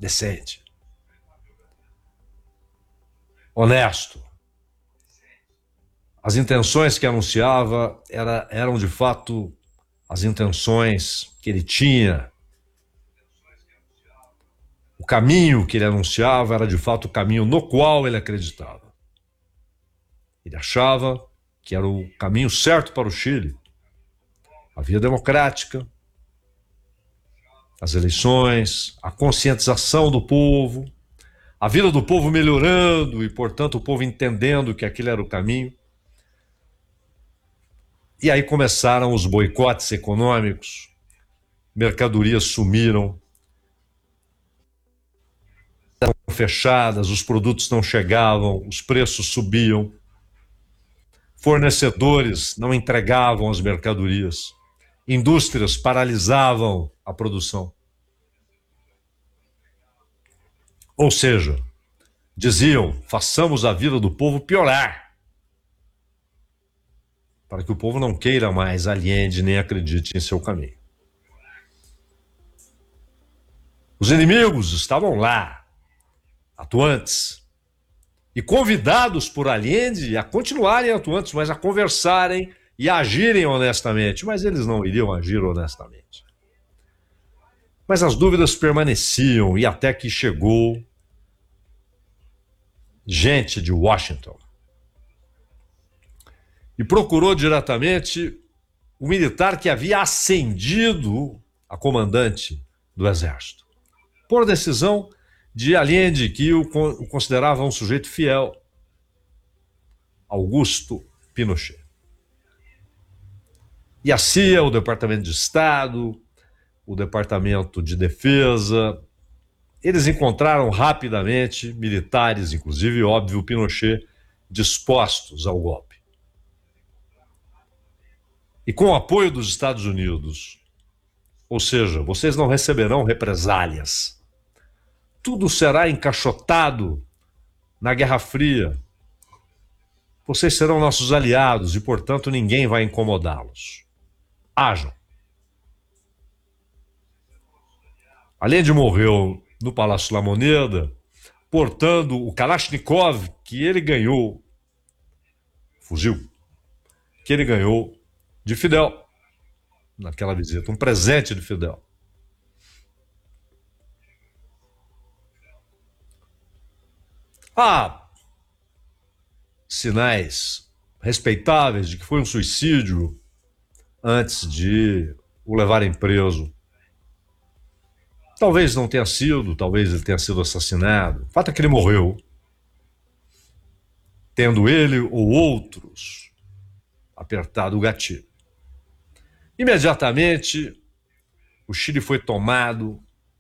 decente, honesto. As intenções que anunciava eram de fato as intenções que ele tinha. O caminho que ele anunciava era de fato o caminho no qual ele acreditava. Ele achava que era o caminho certo para o Chile. A via democrática, as eleições, a conscientização do povo, a vida do povo melhorando e, portanto, o povo entendendo que aquele era o caminho. E aí começaram os boicotes econômicos, mercadorias sumiram, eram fechadas, os produtos não chegavam, os preços subiam, fornecedores não entregavam as mercadorias, indústrias paralisavam a produção. Ou seja, diziam, façamos a vida do povo piorar, para que o povo não queira mais Allende nem acredite em seu caminho. Os inimigos estavam lá, atuantes, e convidados por Allende a continuarem atuantes, mas a conversarem e a agirem honestamente. Mas eles não iriam agir honestamente. Mas as dúvidas permaneciam e até que chegou gente de Washington e procurou diretamente o militar que havia ascendido a comandante do exército, por decisão de Allende, que o considerava um sujeito fiel, Augusto Pinochet. E a CIA, o Departamento de Estado, o Departamento de Defesa, eles encontraram rapidamente militares, inclusive, óbvio, Pinochet, dispostos ao golpe. E com o apoio dos Estados Unidos, ou seja, vocês não receberão represálias. Tudo será encaixotado na Guerra Fria. Vocês serão nossos aliados e, portanto, ninguém vai incomodá-los. Hajam. Allende morreu no Palácio La Moneda, portando o Kalashnikov que ele ganhou, fuzil, que ele ganhou de Fidel, naquela visita, um presente de Fidel. Há sinais respeitáveis de que foi um suicídio antes de o levarem preso. Talvez não tenha sido, talvez ele tenha sido assassinado. O fato é que ele morreu, tendo ele ou outros apertado o gatilho. Imediatamente, o Chile foi tomado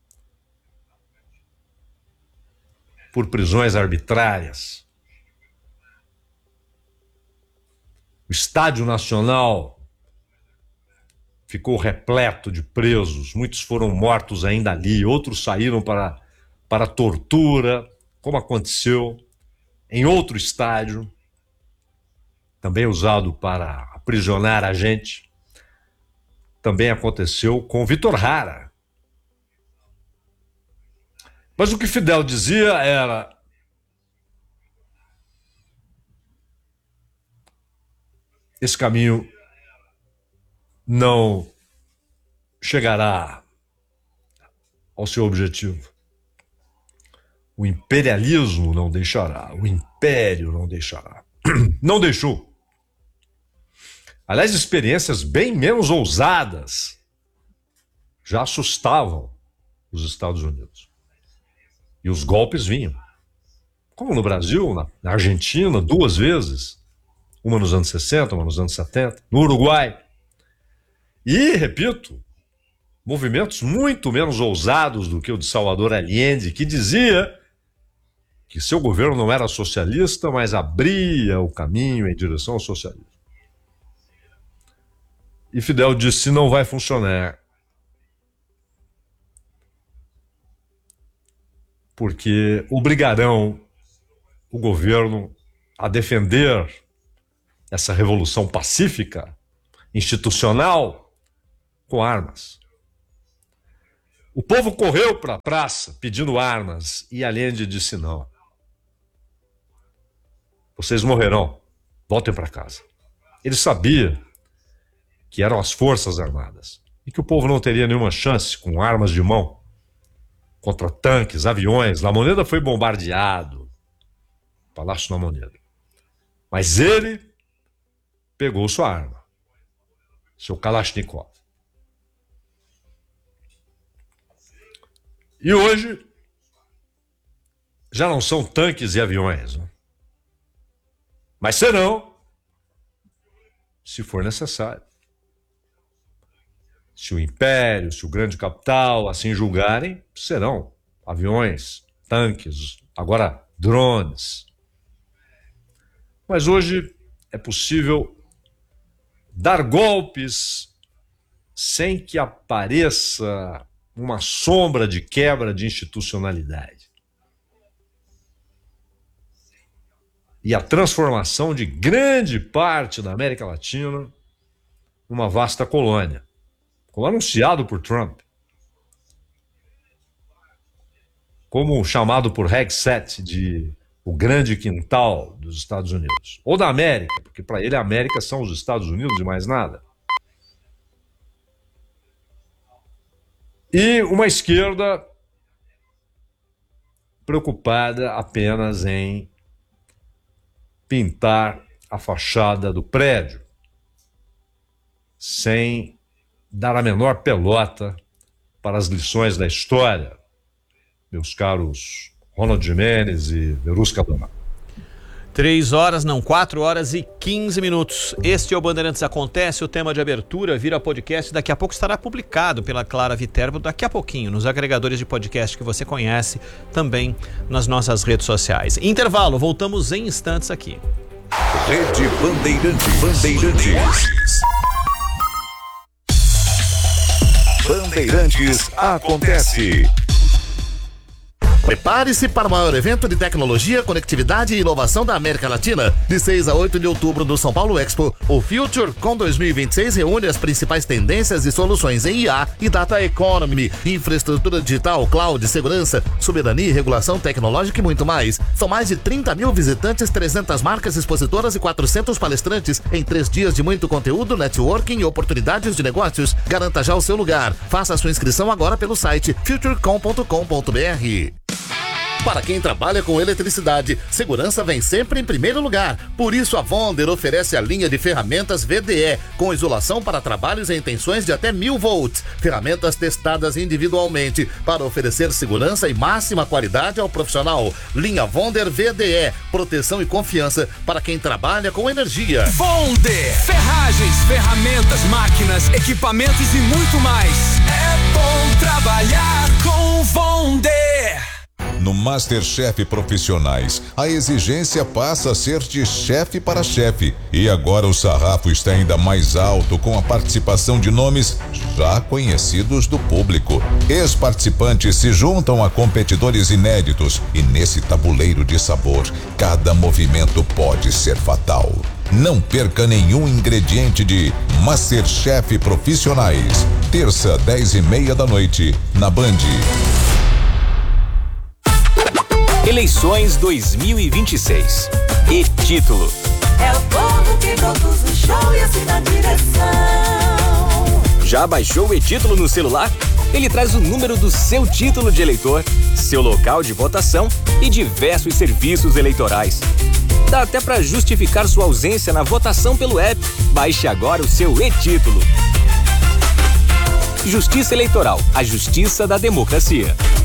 por prisões arbitrárias. O Estádio Nacional ficou repleto de presos, muitos foram mortos ainda ali, outros saíram para tortura, como aconteceu em outro estádio, também usado para aprisionar a gente. Também aconteceu com Vitor Hara. Mas o que Fidel dizia era: esse caminho não chegará ao seu objetivo. O imperialismo não deixará, o império não deixará. Não deixou. Aliás, experiências bem menos ousadas já assustavam os Estados Unidos. E os golpes vinham. Como no Brasil, na Argentina, 2 vezes. Uma nos anos 60, uma nos anos 70. No Uruguai. E, repito, movimentos muito menos ousados do que o de Salvador Allende, que dizia que seu governo não era socialista, mas abria o caminho em direção ao socialismo. E Fidel disse: não vai funcionar. Porque obrigarão o governo a defender essa revolução pacífica, institucional, com armas. O povo correu para a praça pedindo armas e Allende disse não. Vocês morrerão, voltem para casa. Ele sabia que eram as Forças Armadas e que o povo não teria nenhuma chance com armas de mão contra tanques, aviões. La Moneda foi bombardeado, Palácio La Moneda. Mas ele pegou sua arma, seu Kalashnikov. E hoje já não são tanques e aviões, né? Mas serão, se for necessário. Se o império, se o grande capital assim julgarem, serão aviões, tanques, agora drones. Mas hoje é possível dar golpes sem que apareça uma sombra de quebra de institucionalidade. E a transformação de grande parte da América Latina numa vasta colônia, como anunciado por Trump, como chamado por Hegseth de o grande quintal dos Estados Unidos, ou da América, porque para ele a América são os Estados Unidos e mais nada. E uma esquerda preocupada apenas em pintar a fachada do prédio, sem dar a menor pelota para as lições da história, meus caros Ronald Gimenez e Verusca Dona. 4 horas e 15 minutos. Este é o Bandeirantes Acontece, o tema de abertura vira podcast, daqui a pouco estará publicado pela Clara Viterbo, daqui a pouquinho, nos agregadores de podcast que você conhece, também nas nossas redes sociais. Intervalo, voltamos em instantes aqui. Rede Bandeirantes. Bandeirantes Acontece. Prepare-se para o maior evento de tecnologia, conectividade e inovação da América Latina. De 6 a 8 de outubro no São Paulo Expo, o FutureCon 2026 reúne as principais tendências e soluções em IA e Data Economy, infraestrutura digital, cloud, segurança, soberania e regulação tecnológica e muito mais. São mais de 30 mil visitantes, 300 marcas expositoras e 400 palestrantes em 3 dias de muito conteúdo, networking e oportunidades de negócios. Garanta já o seu lugar. Faça a sua inscrição agora pelo site futurecon.com.br. Para quem trabalha com eletricidade, segurança vem sempre em primeiro lugar. Por isso, a Vonder oferece a linha de ferramentas VDE, com isolação para trabalhos em tensões de até 1000 volts. Ferramentas testadas individualmente para oferecer segurança e máxima qualidade ao profissional. Linha Vonder VDE, proteção e confiança para quem trabalha com energia. Vonder, ferragens, ferramentas, máquinas, equipamentos e muito mais. É bom trabalhar com Vonder. No MasterChef Profissionais, a exigência passa a ser de chefe para chefe. E agora o sarrafo está ainda mais alto com a participação de nomes já conhecidos do público. Ex-participantes se juntam a competidores inéditos e nesse tabuleiro de sabor, cada movimento pode ser fatal. Não perca nenhum ingrediente de MasterChef Profissionais. Terça, 10:30 da noite, na Band. Eleições 2026. E título: é o povo que produz o show e assina a direção. Já baixou o e-título no celular? Ele traz o número do seu título de eleitor, seu local de votação e diversos serviços eleitorais. Dá até para justificar sua ausência na votação pelo app. Baixe agora o seu e-título. Justiça Eleitoral, a justiça da democracia.